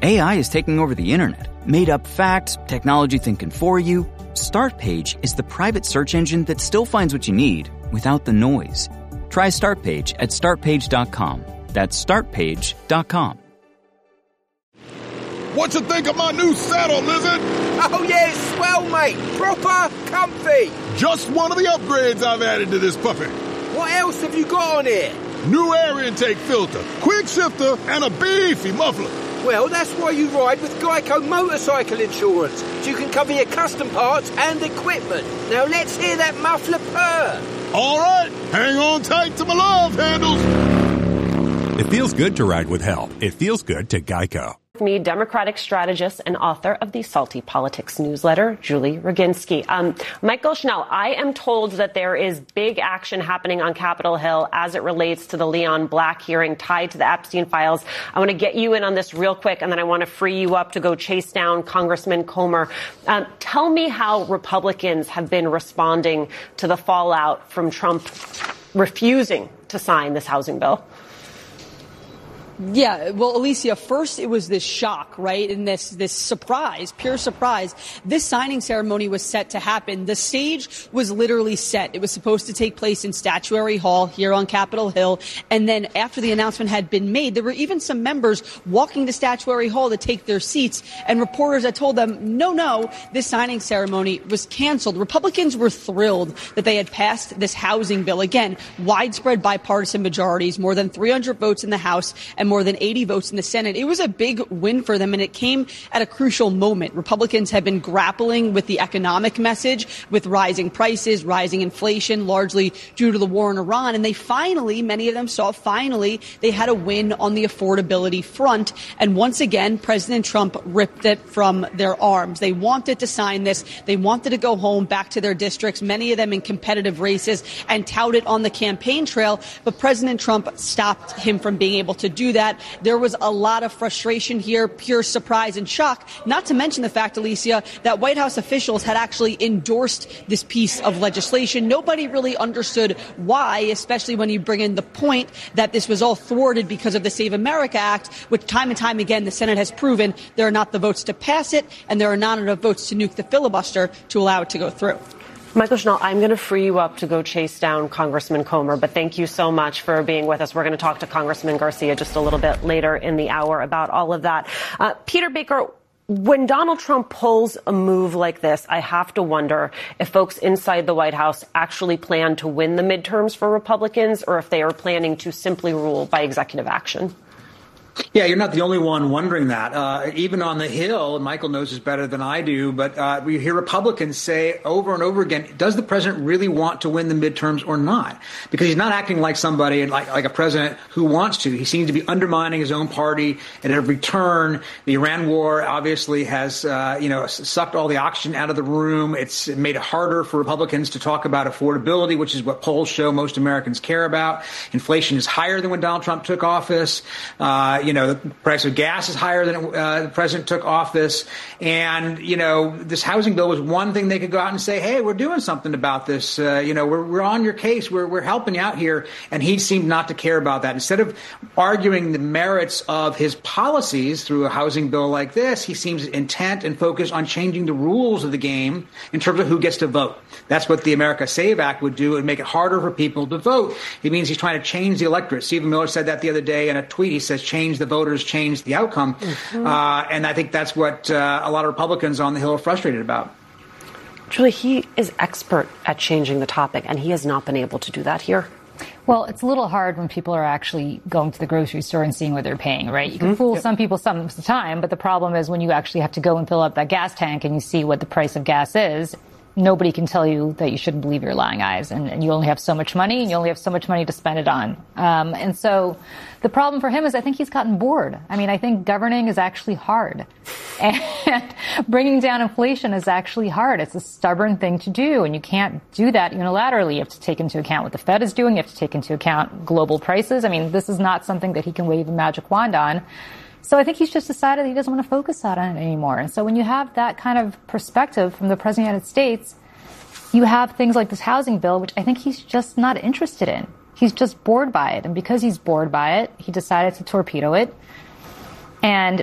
AI is taking over the internet. Made up facts, technology thinking for you. Startpage is the private search engine that still finds what you need without the noise. Try Startpage at startpage.com. That's startpage.com. What you think of my new saddle, Lizard? Oh yeah, it's swell, mate. Proper comfy. Just one of the upgrades I've added to this puppy. What else have you got on here? New air intake filter, quick shifter, and a beefy muffler. Well, that's why you ride with Geico Motorcycle Insurance, so you can cover your custom parts and equipment. Now let's hear that muffler purr. All right, hang on tight to my love handles. It feels good to ride with help. It feels good to Geico. Me, Democratic strategist and author of the Salty Politics newsletter, Julie Roginski. Michael Schnell, I am told that there is big action happening on Capitol Hill as it relates to the Leon Black hearing tied to the Epstein files. I want to get you in on this real quick, and then I want to free you up to go chase down Congressman Comer. Tell me how Republicans have been responding to the fallout from Trump refusing to sign this housing bill. Yeah, well, Alicia, first it was this shock, right? And this surprise, pure surprise. This signing ceremony was set to happen. The stage was literally set. It was supposed to take place in Statuary Hall here on Capitol Hill. And then after the announcement had been made, there were even some members walking to Statuary Hall to take their seats. And reporters had told them, no, this signing ceremony was canceled. Republicans were thrilled that they had passed this housing bill. Again, widespread bipartisan majorities, more than 300 votes in the House and more than 80 votes in the Senate. It was a big win for them, and it came at a crucial moment. Republicans have been grappling with the economic message, with rising prices, rising inflation, largely due to the war in Iran. And they finally, many of them saw they had a win on the affordability front. And once again, President Trump ripped it from their arms. They wanted to sign this. They wanted to go home, back to their districts, many of them in competitive races, and tout it on the campaign trail. But President Trump stopped him from being able to do that. There was a lot of frustration here, pure surprise and shock, not to mention the fact, Alicia, that White House officials had actually endorsed this piece of legislation. Nobody really understood why, especially when you bring in the point that this was all thwarted because of the Save America Act, which time and time again the Senate has proven there are not the votes to pass it and there are not enough votes to nuke the filibuster to allow it to go through. Michael Schnell, I'm going to free you up to go chase down Congressman Comer, but thank you so much for being with us. We're going to talk to Congressman Garcia just a little bit later in the hour about all of that. Peter Baker, when Donald Trump pulls a move like this, I have to wonder if folks inside the White House actually plan to win the midterms for Republicans or if they are planning to simply rule by executive action. Yeah, you're not the only one wondering that. Even on the Hill, and Michael knows this better than I do, but we hear Republicans say over and over again, does the president really want to win the midterms or not? Because he's not acting like somebody, like a president who wants to. He seems to be undermining his own party at every turn. The Iran war obviously has, sucked all the oxygen out of the room. It's made it harder for Republicans to talk about affordability, which is what polls show most Americans care about. Inflation is higher than when Donald Trump took office. The price of gas is higher than the president took office. And, this housing bill was one thing they could go out and say, hey, we're doing something about this. We're on your case. We're helping you out here. And he seemed not to care about that. Instead of arguing the merits of his policies through a housing bill like this, he seems intent and focused on changing the rules of the game in terms of who gets to vote. That's what the America Save Act would do. It would make it harder for people to vote. It means he's trying to change the electorate. Stephen Miller said that the other day in a tweet. He says, change the voters, change the outcome. Mm-hmm. And I think that's what a lot of Republicans on the Hill are frustrated about. Julie, he is expert at changing the topic, and he has not been able to do that here. Well, it's a little hard when people are actually going to the grocery store and seeing what they're paying, right? You can fool some people some of the time, but the problem is when you actually have to go and fill up that gas tank and you see what the price of gas is, nobody can tell you that you shouldn't believe your lying eyes, and you only have so much money, and you only have so much money to spend it on. And so the problem for him is I think he's gotten bored. I mean, I think governing is actually hard. And bringing down inflation is actually hard. It's a stubborn thing to do, and you can't do that unilaterally. You have to take into account what the Fed is doing. You have to take into account global prices. I mean, this is not something that he can wave a magic wand on. So I think he's just decided he doesn't want to focus on it anymore. And so when you have that kind of perspective from the President of the United States, you have things like this housing bill, which I think he's just not interested in. He's just bored by it. And because he's bored by it, he decided to torpedo it. And